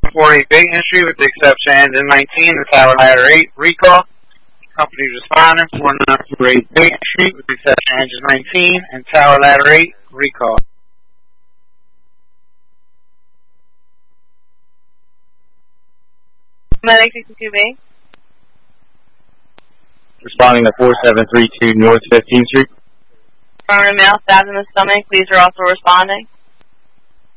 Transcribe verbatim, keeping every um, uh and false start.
forty Bacon Street with the exception engine nineteen, the Tower Ladder eight, recall. Company responding, four nine four eight Bacon Street with the exception engine nineteen and Tower Ladder eight, recall. Medic sixty-two B. Responding to four seven three two North fifteenth Street. Affirmative male, stabbed in the stomach. Please are also responding.